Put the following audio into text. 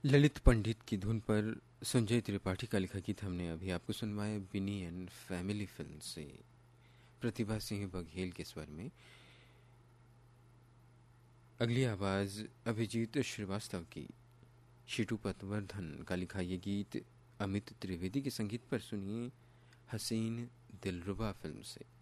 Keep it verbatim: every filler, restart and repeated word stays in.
ललित पंडित की धुन पर संजय त्रिपाठी का लिखा गीत हमने अभी आपको सुनवाया बिनी एंड फैमिली फिल्म से प्रतिभा सिंह बघेल के स्वर में। अगली आवाज अभिजीत श्रीवास्तव की। शिटू पतवर्धन का लिखा ये गीत अमित त्रिवेदी के संगीत पर सुनिए हसीन दिलरुबा फिल्म से।